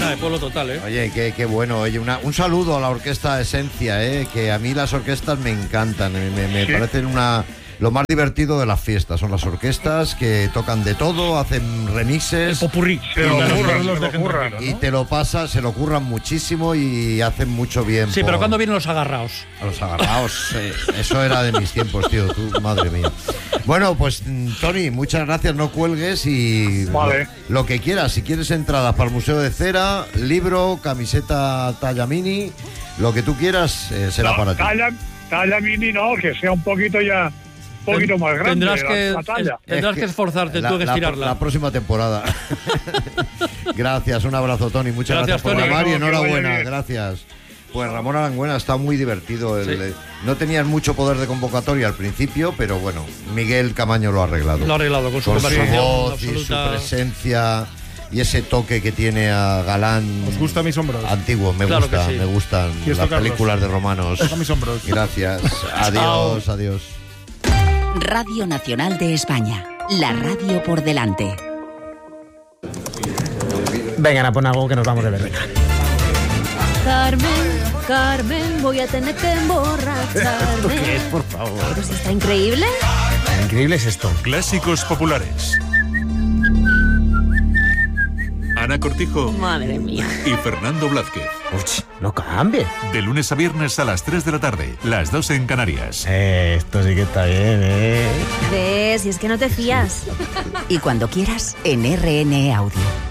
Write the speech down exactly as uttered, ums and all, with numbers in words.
Nada, de pueblo total, ¿eh? Oye, qué, qué bueno. Oye, una, un saludo a la orquesta Esencia, ¿eh? Que a mí las orquestas me encantan. Me, me, me Sí. parecen una... Lo más divertido de las fiestas son las orquestas que tocan de todo, hacen remixes. El popurrí. Se lo Claro, ocurran, los se lo dejen ocurran. tranquilos, Y ¿no? te lo pasas, se lo curran muchísimo y hacen mucho bien. Sí, por- pero ¿cuándo vienen los agarraos? A los agarrados, eh, eso era de mis tiempos, tío, tú, madre mía. Bueno, pues mm, Tony, muchas gracias, no cuelgues y Vale. lo, lo que quieras, si quieres entradas para el Museo de Cera, libro, camiseta talla mini, lo que tú quieras, eh, será No, para ti. talla, talla mini no, que sea un poquito ya, un poquito más grande Tendrás la, que, la talla. tendrás Es que esforzarte, la, tú que la- estirarla. La próxima temporada. Gracias, un abrazo, Tony, muchas Gracias, gracias, por Tony. llamar y No, que enhorabuena, vaya bien. gracias. Pues Ramón Arangüena está muy divertido. el- Sí. eh, no tenías mucho poder de convocatoria al principio, pero bueno, Miguel Camaño lo ha arreglado. Lo ha arreglado con su Con su conversación voz y su absoluta. presencia y ese toque que tiene a Galán. ¿Os gusta mis hombros? Antiguo, me Claro gusta, que sí. me gustan ¿Y esto, las Carlos? películas de romanos. Toca mis hombros. Gracias. Adiós, adiós. Radio Nacional de España. La radio por delante. Venga, pon algo que nos vamos de verbena. Carmen, Carmen, voy a tener que emborracharme. ¿Qué es, por favor? Pero si está increíble. Increíble es esto. Clásicos populares. Ana Cortijo Madre mía. y Fernando Blázquez. Uch, no cambie. De lunes a viernes a las tres de la tarde, las dos en Canarias. Eh, esto sí que está bien, ¿eh? Ves, si es que no te fías. Y cuando quieras, en R N E Audio.